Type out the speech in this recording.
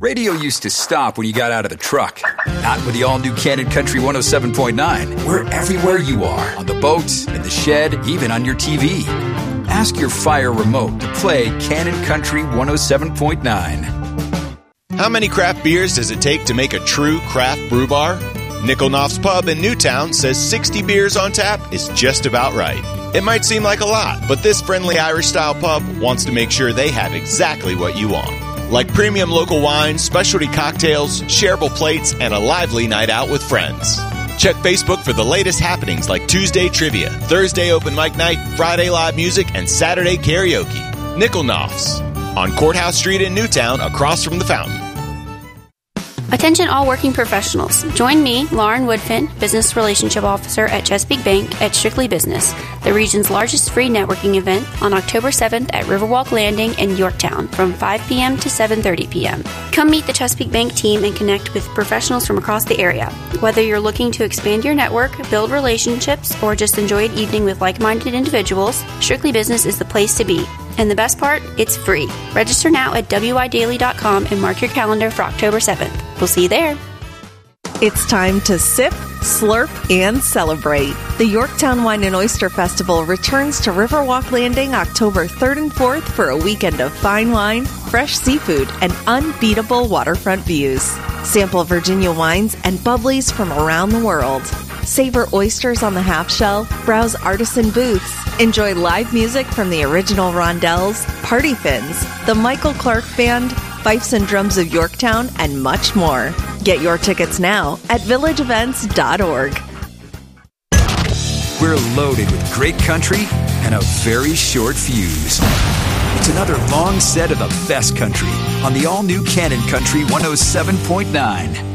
Radio used to stop when you got out of the truck. Not with the all-new Cannon Country 107.9. We're everywhere you are. On the boat, in the shed, even on your TV. Ask your Fire remote to play Cannon Country 107.9. How many craft beers does it take to make a true craft brew bar? Nickel Knopf's Pub in Newtown says 60 beers on tap is just about right. It might seem like a lot, but this friendly Irish-style pub wants to make sure they have exactly what you want. Like premium local wines, specialty cocktails, shareable plates, and a lively night out with friends. Check Facebook for the latest happenings like Tuesday trivia, Thursday open mic night, Friday live music, and Saturday karaoke. Nickel Knopf's on Courthouse Street in Newtown, across from the fountain. Attention all working professionals. Join me, Lauren Woodfin, Business Relationship Officer at Chesapeake Bank at Strictly Business, the region's largest free networking event on October 7th at Riverwalk Landing in Yorktown from 5 p.m. to 7:30 p.m. Come meet the Chesapeake Bank team and connect with professionals from across the area. Whether you're looking to expand your network, build relationships, or just enjoy an evening with like-minded individuals, Strictly Business is the place to be. And the best part, it's free. Register now at widaily.com and mark your calendar for October 7th. We'll see you there. It's time to sip, slurp, and celebrate. The Yorktown Wine and Oyster Festival returns to Riverwalk Landing October 3rd and 4th for a weekend of fine wine, fresh seafood, and unbeatable waterfront views. Sample Virginia wines and bubblies from around the world. Savor oysters on the half shell, browse artisan booths, enjoy live music from the original Rondelles, Party Fins, the Michael Clark Band, Fifes and Drums of Yorktown, and much more. Get your tickets now at villageevents.org. We're loaded with great country and a very short fuse. It's another long set of the best country on the all-new Cannon Country 107.9.